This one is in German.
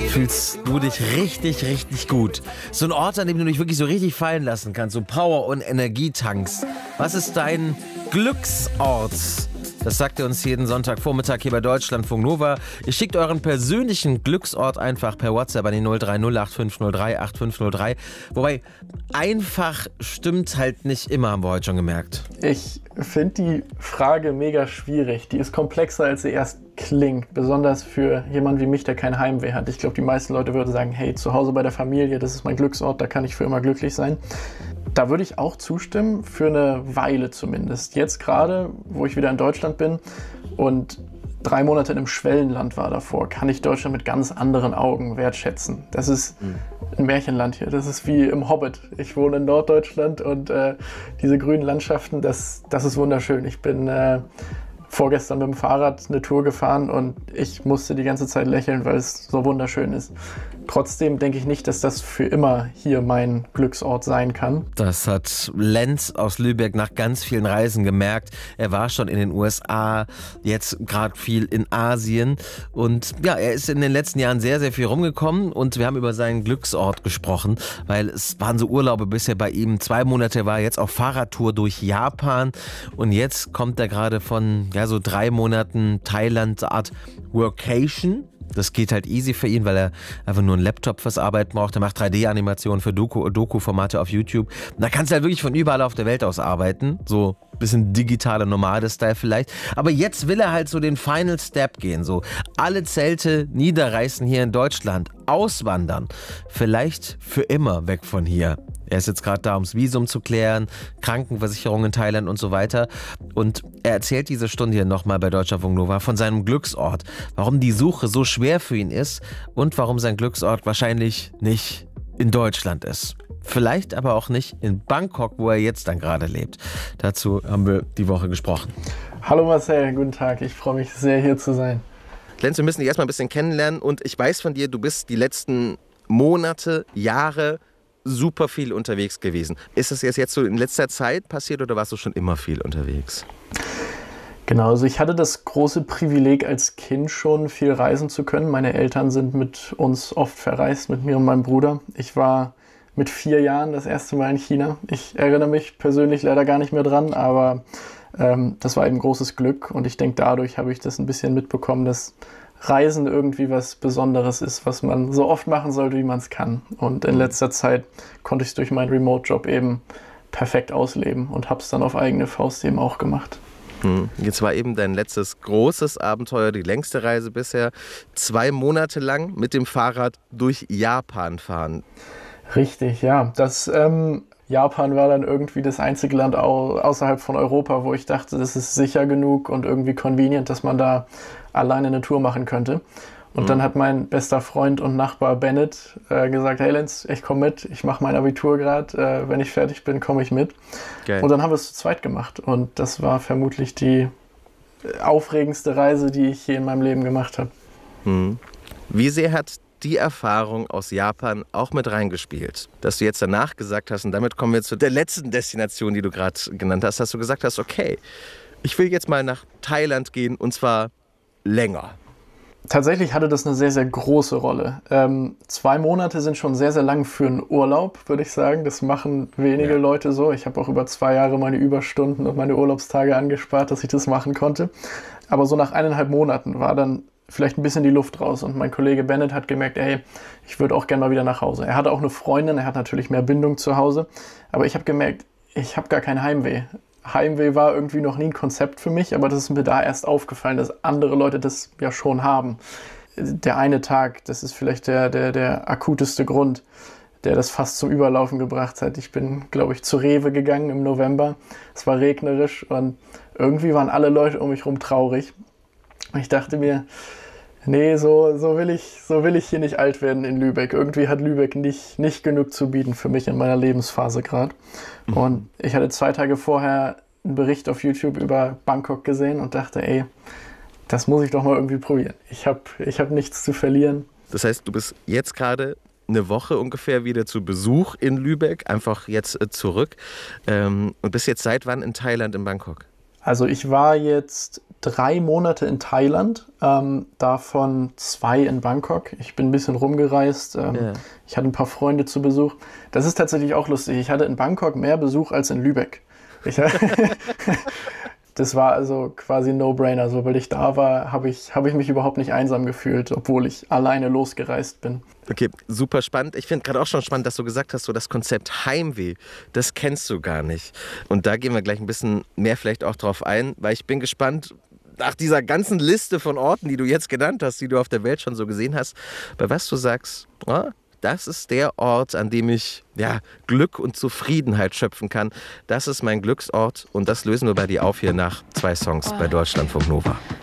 fühlst du dich richtig, richtig gut. So ein Ort, an dem du dich wirklich so richtig fallen lassen kannst, so Power- und Energietankst. Was ist dein Glücksort? Das sagt ihr uns jeden Sonntagvormittag hier bei Deutschlandfunk Nova. Ihr schickt euren persönlichen Glücksort einfach per WhatsApp an die 030 8503 8503. Wobei, einfach stimmt halt nicht immer, haben wir heute schon gemerkt. Ich finde die Frage mega schwierig. Die ist komplexer, als sie erst klingt. Besonders für jemanden wie mich, der kein Heimweh hat. Ich glaube, die meisten Leute würden sagen, hey, zu Hause bei der Familie, das ist mein Glücksort, da kann ich für immer glücklich sein. Da würde ich auch zustimmen, für eine Weile zumindest. Jetzt gerade, wo ich wieder in Deutschland bin und 3 Monate in einem Schwellenland war davor, kann ich Deutschland mit ganz anderen Augen wertschätzen. Das ist ein Märchenland hier. Das ist wie im Hobbit. Ich wohne in Norddeutschland und diese grünen Landschaften, das ist wunderschön. Ich bin vorgestern mit dem Fahrrad eine Tour gefahren und ich musste die ganze Zeit lächeln, weil es so wunderschön ist. Trotzdem denke ich nicht, dass das für immer hier mein Glücksort sein kann. Das hat Lenz aus Lübeck nach ganz vielen Reisen gemerkt. Er war schon in den USA, jetzt gerade viel in Asien. Und ja, er ist in den letzten Jahren sehr, sehr viel rumgekommen und wir haben über seinen Glücksort gesprochen, weil es waren so Urlaube bisher bei ihm. 2 Monate war er jetzt auf Fahrradtour durch Japan und jetzt kommt er gerade von so 3 Monaten Thailand, so Art Workation. Das geht halt easy für ihn, weil er einfach nur einen Laptop fürs Arbeiten braucht. Er macht 3D-Animationen für Doku-Formate auf YouTube. Und da kannst du halt wirklich von überall auf der Welt aus arbeiten. So ein bisschen digitaler Nomade-Style vielleicht. Aber jetzt will er halt so den Final Step gehen. So alle Zelte niederreißen hier in Deutschland. Auswandern. Vielleicht für immer weg von hier. Er ist jetzt gerade da, ums Visum zu klären, Krankenversicherung in Thailand und so weiter. Und er erzählt diese Stunde hier nochmal bei Deutschlandfunk Nova von seinem Glücksort, warum die Suche so schwer für ihn ist und warum sein Glücksort wahrscheinlich nicht in Deutschland ist. Vielleicht aber auch nicht in Bangkok, wo er jetzt dann gerade lebt. Dazu haben wir die Woche gesprochen. Hallo Marcel, guten Tag. Ich freue mich sehr, hier zu sein. Lenz, wir müssen dich erstmal ein bisschen kennenlernen und ich weiß von dir, du bist die letzten Monate, Jahre super viel unterwegs gewesen. Ist das jetzt so in letzter Zeit passiert oder warst du schon immer viel unterwegs? Genau, also ich hatte das große Privileg, als Kind schon viel reisen zu können. Meine Eltern sind mit uns oft verreist, mit mir und meinem Bruder. Ich war mit 4 Jahren das erste Mal in China. Ich erinnere mich persönlich leider gar nicht mehr dran, aber das war eben großes Glück und ich denke, dadurch habe ich das ein bisschen mitbekommen, dass Reisen irgendwie was Besonderes ist, was man so oft machen sollte, wie man es kann. Und in letzter Zeit konnte ich es durch meinen Remote-Job eben perfekt ausleben und habe es dann auf eigene Faust eben auch gemacht. Jetzt war eben dein letztes großes Abenteuer, die längste Reise bisher, 2 Monate lang mit dem Fahrrad durch Japan fahren. Richtig, ja. Japan war dann irgendwie das einzige Land außerhalb von Europa, wo ich dachte, das ist sicher genug und irgendwie convenient, dass man da alleine eine Tour machen könnte. Und dann hat mein bester Freund und Nachbar Bennett gesagt, hey Lenz, ich komme mit, ich mache mein Abitur gerade, wenn ich fertig bin, komme ich mit. Geil. Und dann haben wir es zu zweit gemacht und das war vermutlich die aufregendste Reise, die ich je in meinem Leben gemacht habe. Wie sehr hat die Erfahrung aus Japan auch mit reingespielt, dass du jetzt danach gesagt hast, und damit kommen wir zu der letzten Destination, die du gerade genannt hast, dass du gesagt hast, okay, ich will jetzt mal nach Thailand gehen und zwar länger. Tatsächlich hatte das eine sehr, sehr große Rolle. 2 Monate sind schon sehr, sehr lang für einen Urlaub, würde ich sagen. Das machen wenige Leute so. Ich habe auch über 2 Jahre meine Überstunden und meine Urlaubstage angespart, dass ich das machen konnte. Aber so nach 1,5 Monaten war dann vielleicht ein bisschen die Luft raus. Und mein Kollege Bennett hat gemerkt, ey, ich würde auch gerne mal wieder nach Hause. Er hatte auch eine Freundin, er hat natürlich mehr Bindung zu Hause. Aber ich habe gemerkt, ich habe gar kein Heimweh. Heimweh war irgendwie noch nie ein Konzept für mich, aber das ist mir da erst aufgefallen, dass andere Leute das ja schon haben. Der eine Tag, das ist vielleicht der akuteste Grund, der das fast zum Überlaufen gebracht hat. Ich bin, glaube ich, zu Rewe gegangen im November. Es war regnerisch und irgendwie waren alle Leute um mich rum traurig. Und ich dachte mir, nee, so will ich hier nicht alt werden in Lübeck. Irgendwie hat Lübeck nicht genug zu bieten für mich in meiner Lebensphase gerade. Und ich hatte 2 Tage vorher einen Bericht auf YouTube über Bangkok gesehen und dachte, ey, das muss ich doch mal irgendwie probieren. Ich hab nichts zu verlieren. Das heißt, du bist jetzt gerade eine Woche ungefähr wieder zu Besuch in Lübeck, einfach jetzt zurück. Und bist jetzt seit wann in Thailand, in Bangkok? Also ich war jetzt 3 Monate in Thailand, davon 2 in Bangkok. Ich bin ein bisschen rumgereist. Ich hatte ein paar Freunde zu Besuch. Das ist tatsächlich auch lustig. Ich hatte in Bangkok mehr Besuch als in Lübeck. Das war also quasi ein No-Brainer. Sobald ich da war, habe ich mich überhaupt nicht einsam gefühlt, obwohl ich alleine losgereist bin. Okay, super spannend. Ich finde gerade auch schon spannend, dass du gesagt hast, so das Konzept Heimweh, das kennst du gar nicht. Und da gehen wir gleich ein bisschen mehr vielleicht auch drauf ein, weil ich bin gespannt, nach dieser ganzen Liste von Orten, die du jetzt genannt hast, die du auf der Welt schon so gesehen hast, bei was du sagst, das ist der Ort, an dem ich Glück und Zufriedenheit schöpfen kann. Das ist mein Glücksort und das lösen wir bei dir auf hier nach 2 Songs bei Deutschlandfunk Nova.